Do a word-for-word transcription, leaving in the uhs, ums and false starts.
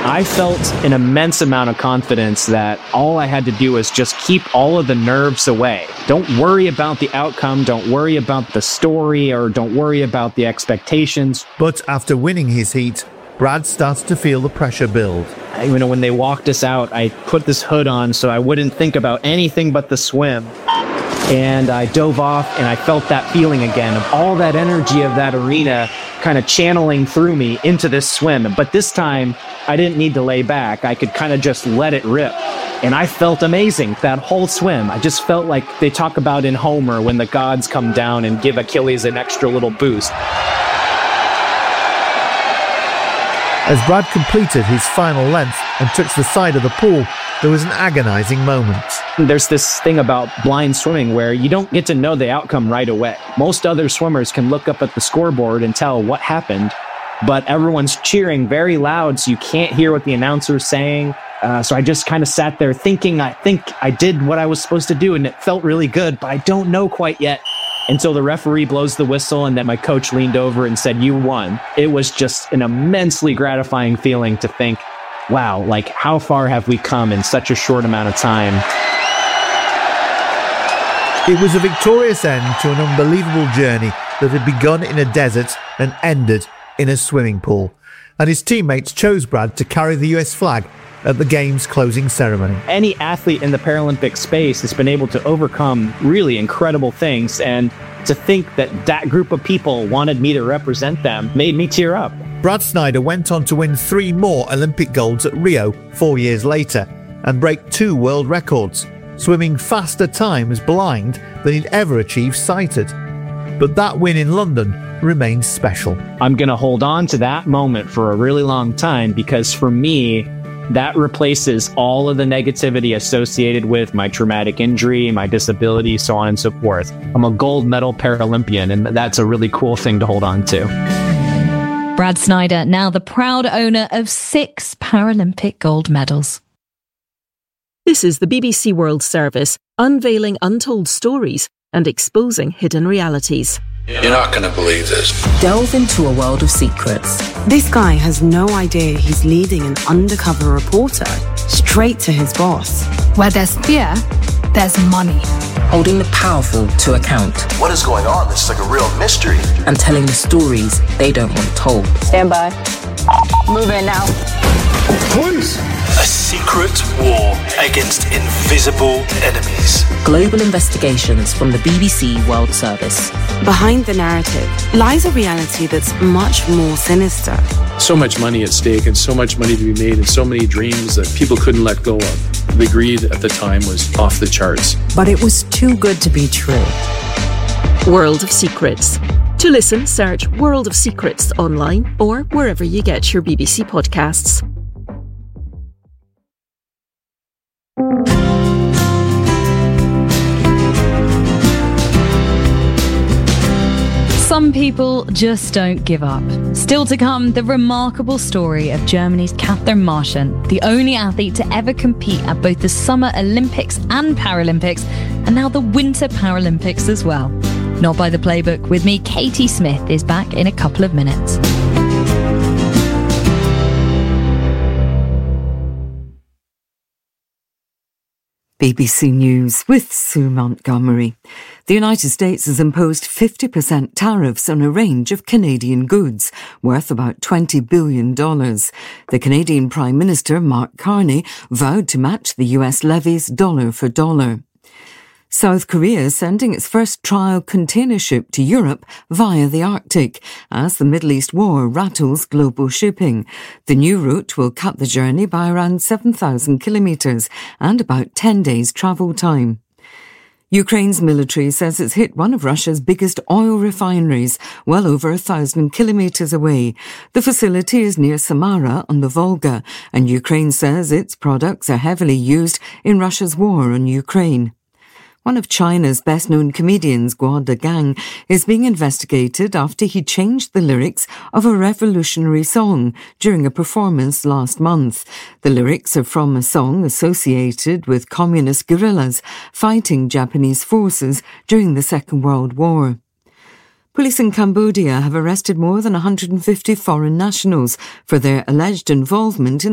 I felt an immense amount of confidence that all I had to do was just keep all of the nerves away. Don't worry about the outcome. Don't worry about the story, or don't worry about the expectations. But after winning his heat, Brad starts to feel the pressure build. I, you know, when they walked us out, I put this hood on so I wouldn't think about anything but the swim. And I dove off, and I felt that feeling again of all that energy of that arena kind of channeling through me into this swim. But this time, I didn't need to lay back. I could kind of just let it rip. And I felt amazing that whole swim. I just felt like they talk about in Homer when the gods come down and give Achilles an extra little boost. As Brad completed his final length and touched the side of the pool, there was an agonizing moment. There's this thing about blind swimming where you don't get to know the outcome right away. Most other swimmers can look up at the scoreboard and tell what happened, but everyone's cheering very loud, so you can't hear what the announcer's saying. Uh, so I just kind of sat there thinking, I think I did what I was supposed to do, and it felt really good, but I don't know quite yet. Until the referee blows the whistle, and then my coach leaned over and said, "You won." It was just an immensely gratifying feeling to think, wow, like how far have we come in such a short amount of time? It was a victorious end to an unbelievable journey that had begun in a desert and ended in a swimming pool. And his teammates chose Brad to carry the U S flag at the game's closing ceremony. Any athlete in the Paralympic space has been able to overcome really incredible things, and to think that that group of people wanted me to represent them made me tear up. Brad Snyder went on to win three more Olympic golds at Rio four years later and break two world records, swimming faster times blind than he'd ever achieved sighted. But that win in London remains special. I'm going to hold on to that moment for a really long time, because for me, that replaces all of the negativity associated with my traumatic injury, my disability, so on and so forth. I'm a gold medal Paralympian, and that's a really cool thing to hold on to. Brad Snyder, now the proud owner of six Paralympic gold medals. This is the B B C World Service, unveiling untold stories and exposing hidden realities. You're not going to believe this. Delve into a world of secrets. This guy has no idea he's leading an undercover reporter straight to his boss. Where there's fear, there's money. Holding the powerful to account. What is going on? This is like a real mystery. And telling the stories they don't want told. Stand by. Move in now. Police! A secret war against invisible enemies. Global investigations from the B B C World Service. Behind the narrative lies a reality that's much more sinister. So much money at stake, and so much money to be made, and so many dreams that people couldn't let go of. The greed at the time was off the charts. But it was too good to be true. World of Secrets. To listen, search World of Secrets online or wherever you get your B B C podcasts. Some people just don't give up. Still to come, the remarkable story of Germany's Catherine Marchant, the only athlete to ever compete at both the Summer Olympics and Paralympics, and now the Winter Paralympics as well. Not by the playbook. With me, Katie Smith is back in a couple of minutes. B B C News with Sue Montgomery. The United States has imposed fifty percent tariffs on a range of Canadian goods, worth about twenty billion dollars. The Canadian Prime Minister, Mark Carney, vowed to match the U S levies dollar for dollar. South Korea is sending its first trial container ship to Europe via the Arctic as the Middle East war rattles global shipping. The new route will cut the journey by around seven thousand kilometres and about ten days travel time. Ukraine's military says it's hit one of Russia's biggest oil refineries, well over a thousand kilometres away. The facility is near Samara on the Volga, and Ukraine says its products are heavily used in Russia's war on Ukraine. One of China's best-known comedians, Guo Degang, is being investigated after he changed the lyrics of a revolutionary song during a performance last month. The lyrics are from a song associated with communist guerrillas fighting Japanese forces during the Second World War. Police in Cambodia have arrested more than one hundred fifty foreign nationals for their alleged involvement in